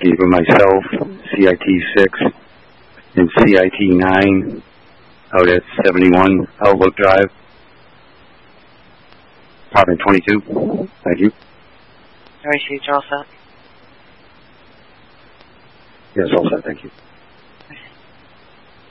Can you put myself, CIT6, and CIT9 out at 71 Outlook Drive, apartment 22? Thank you. All right, Chief, you're all set? Yes, all set, thank you.